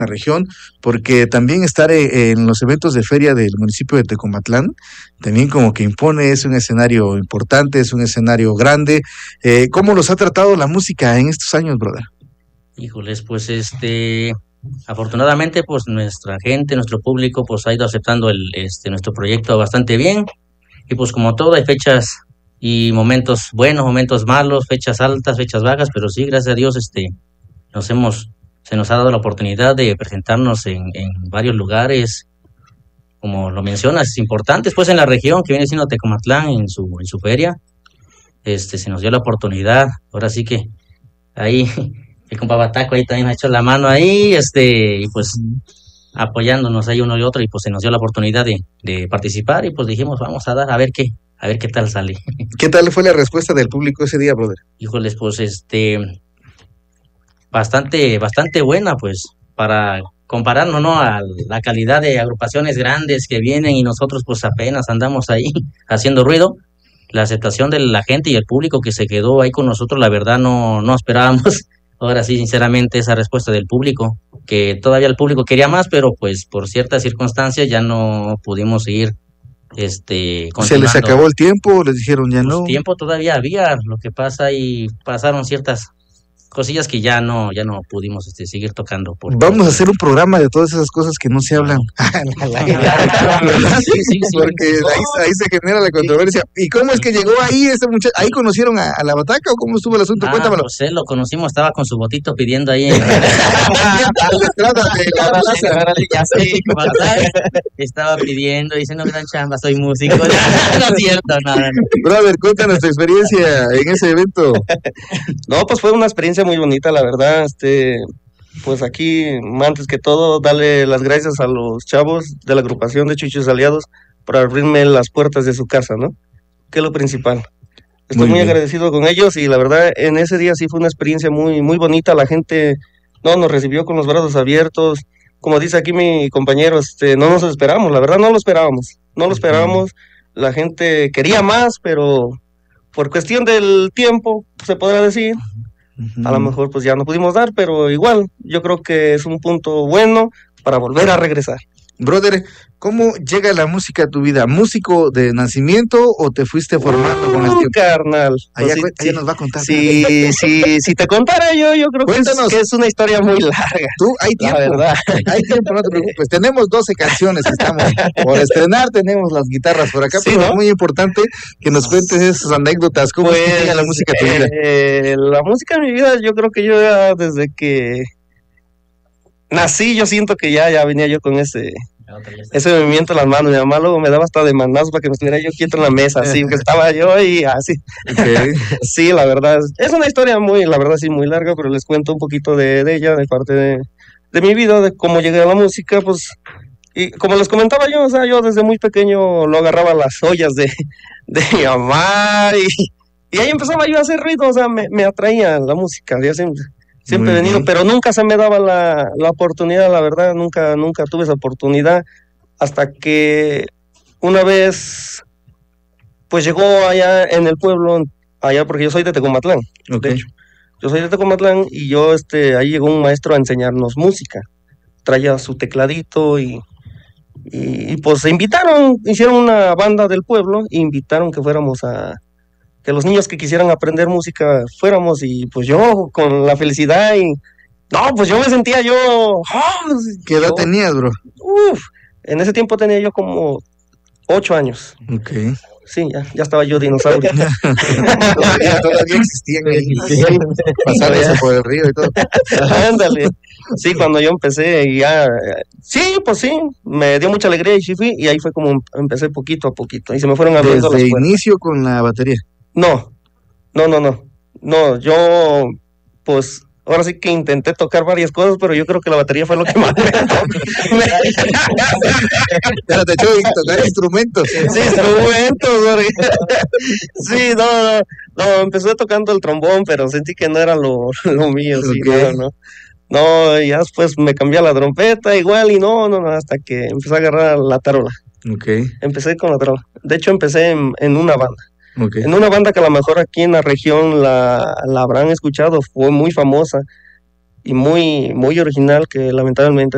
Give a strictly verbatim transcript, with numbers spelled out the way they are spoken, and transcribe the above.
la región, porque también estar eh, en los eventos de feria del municipio de Tecomatlán, también como que impone, es un escenario importante, es un escenario grande. Eh, ¿Cómo los ha tratado la música en estos años, brother? Híjoles, pues este, afortunadamente, pues nuestra gente, nuestro público, pues ha ido aceptando el, este, nuestro proyecto bastante bien, y pues como todo hay fechas y momentos buenos, momentos malos, fechas altas, fechas bajas, pero sí, gracias a Dios, este, nos hemos, se nos ha dado la oportunidad de presentarnos en, en varios lugares, como lo mencionas, importantes, pues en la región que viene siendo Tecomatlán en su, en su feria, este, se nos dio la oportunidad, ahora sí que ahí el compa Bataco ahí también ha hecho la mano ahí, este, y pues apoyándonos ahí uno y otro, y pues se nos dio la oportunidad de, de participar, y pues dijimos, vamos a dar, a ver qué, a ver qué tal sale. ¿Qué tal fue la respuesta del público ese día, brother? Híjoles, pues este, bastante, bastante buena, pues, para compararnos, ¿no?, a la calidad de agrupaciones grandes que vienen y nosotros pues apenas andamos ahí haciendo ruido. La aceptación de la gente y el público que se quedó ahí con nosotros, la verdad no, no esperábamos, ahora sí, sinceramente, esa respuesta del público, que todavía el público quería más, pero pues por ciertas circunstancias ya no pudimos seguir este ¿Se les acabó el tiempo? ¿Les dijeron ya pues no? Tiempo todavía había, lo que pasa y pasaron ciertas cosillas que ya no ya no pudimos este seguir tocando. Por Vamos a hacer un programa de todas esas cosas que no se hablan. Sí, sí, sí. Porque ahí, ahí se genera la controversia. ¿Y cómo es que llegó ahí este muchacho? ¿Ahí conocieron a, a la Bataca o cómo estuvo el asunto? Ah, Cuéntamelo. José, lo conocimos, estaba con su botito pidiendo ahí en... Estaba pidiendo, dice, no me dan chamba, soy músico. No es cierto, nada. No. Brother, cuéntanos tu experiencia en ese evento. No, pues fue una experiencia muy bonita, la verdad. Este, pues aquí, antes que todo, darle las gracias a los chavos de la agrupación de Chuchos Aliados por abrirme las puertas de su casa, ¿no? Que es lo principal. Estoy muy, muy agradecido con ellos, y la verdad, en ese día sí fue una experiencia muy, muy bonita. La gente no nos recibió con los brazos abiertos. Como dice aquí mi compañero, este, no nos esperábamos, la verdad no lo esperábamos, no lo esperábamos. La gente quería más, pero por cuestión del tiempo, se podrá decir, uh-huh. a lo mejor pues ya no pudimos dar, pero igual, yo creo que es un punto bueno para volver a regresar. Brother, ¿cómo llega la música a tu vida? ¿Músico de nacimiento o te fuiste formando uh, con el tiempo? Carnal. Allá, pues sí, allá sí, nos va a contar. Sí, sí, si te contara yo, yo creo que es, que es una historia muy larga. Tú, hay tiempo, la verdad. Hay tiempo, no te preocupes. Tenemos doce canciones que estamos por estrenar, tenemos las guitarras por acá, sí, pero ¿no? Es muy importante que nos cuentes esas anécdotas. ¿Cómo pues, llega la música a tu vida? Eh, la música en mi vida, yo creo que yo ya desde que nací, yo siento que ya, ya venía yo con ese... ese movimiento de las manos. Mi mamá luego me daba hasta de manazos para que me estuviera yo quieto en la mesa, así que estaba yo y así. Okay. Sí, la verdad, es una historia muy, la verdad sí, muy larga, pero les cuento un poquito de, de ella, de parte de, de mi vida, de cómo llegué a la música, pues, y como les comentaba yo, o sea, yo desde muy pequeño lo agarraba las ollas de, de mi mamá, y, y ahí empezaba yo a hacer ruido, o sea, me, me atraía la música, ya siempre. Siempre he venido, bien. Pero nunca se me daba la, la oportunidad, la verdad, nunca, nunca tuve esa oportunidad, hasta que una vez, pues llegó allá en el pueblo, allá porque yo soy de Tecomatlán, okay. De hecho, yo soy de Tecomatlán, y yo, este, ahí llegó un maestro a enseñarnos música, traía su tecladito, y, y, y pues se invitaron, hicieron una banda del pueblo, e invitaron que fuéramos a... que los niños que quisieran aprender música fuéramos, y pues yo con la felicidad, y no, pues yo me sentía yo... Oh, ¿Qué edad yo, tenías, bro? Uf, en ese tiempo tenía yo como ocho años. Ok. Sí, ya, ya estaba yo dinosaurio. todavía, todavía existían ahí, pasándose por el río y todo. Ándale. Sí, cuando yo empecé, y ya, sí, pues sí, me dio mucha alegría, y sí fui, y ahí fue como empecé poquito a poquito, y se me fueron abriendo las puertas. ¿Desde inicio con la batería? No, no, no, no, no, yo, pues, ahora sí que intenté tocar varias cosas, pero yo creo que la batería fue lo que más me Pero te echó a tocar instrumentos. Sí, instrumentos, sí, no, no, no, empecé tocando el trombón, pero sentí que no era lo, lo mío, sí, okay. no, no. No, ya después me cambié a la trompeta igual, y no, no, no, hasta que empecé a agarrar la tarola. Okay. Empecé con la tarola. De hecho, empecé en, en una banda. Okay. En una banda que a lo mejor aquí en la región la, la habrán escuchado, fue muy famosa y muy, muy original, que lamentablemente